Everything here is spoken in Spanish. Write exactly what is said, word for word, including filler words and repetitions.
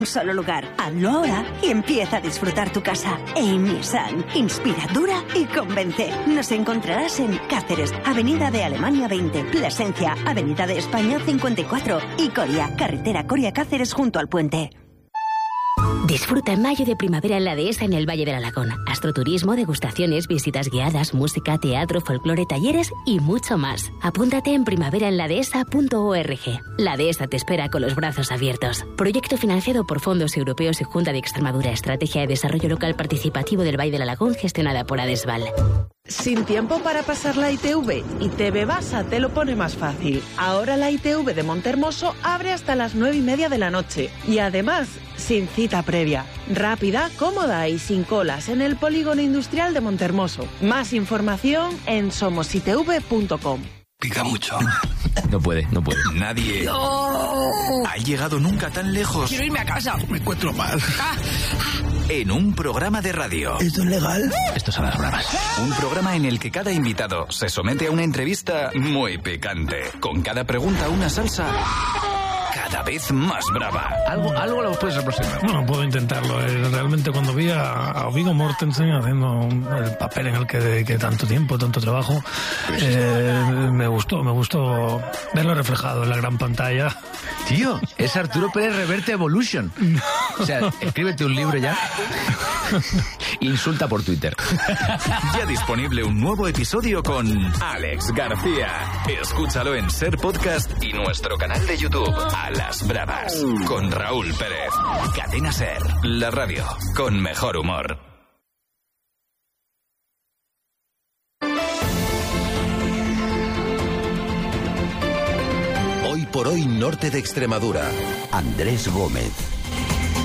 Un solo lugar. Hazlo ahora y empieza a disfrutar tu casa. En Nissan. Inspira, dura y convence. Nos encontrarás en Cáceres, Avenida de Alemania veinte, Plasencia, Avenida de España cincuenta y cuatro y Coria, carretera Coria-Cáceres junto al puente. Disfruta en mayo de primavera en la Dehesa en el Valle del Alagón. Astroturismo, degustaciones, visitas guiadas, música, teatro, folclore, talleres y mucho más. Apúntate en primavera en la dehesa punto org. La Dehesa te espera con los brazos abiertos. Proyecto financiado por fondos europeos y Junta de Extremadura. Estrategia de Desarrollo Local Participativo del Valle del Alagón gestionada por Adesval. ¿Sin tiempo para pasar la I T V? I T V Basa te lo pone más fácil. Ahora la I T V de Montehermoso abre hasta las nueve y media de la noche. Y además, sin cita previa. Rápida, cómoda y sin colas en el Polígono Industrial de Montehermoso. Más información en somos I T V punto com. Pica mucho. No puede, no puede. Nadie No. ha llegado nunca tan lejos. Quiero irme a casa. Me encuentro mal. Ah. En un programa de radio. ¿Esto es legal? Esto es a las bravas. Un programa en el que cada invitado se somete a una entrevista muy picante. Con cada pregunta una salsa cada vez más brava. Algo, algo lo puedes aproximar. Bueno, puedo intentarlo. Eh, Realmente cuando vi a, a Viggo Mortensen haciendo un- el papel en el que dediqué tanto tiempo, tanto trabajo, eh, me gustó, me gustó verlo reflejado en la gran pantalla. Tío, es Arturo Pérez Reverte Evolution. O sea, escríbete un libro ya. Insulta por Twitter. Ya disponible un nuevo episodio con Alex García. Escúchalo en Ser Podcast y nuestro canal de YouTube, A las Bravas, con Raúl Pérez. Cadena Ser, la radio con mejor humor. Hoy por hoy, norte de Extremadura. Andrés Gómez.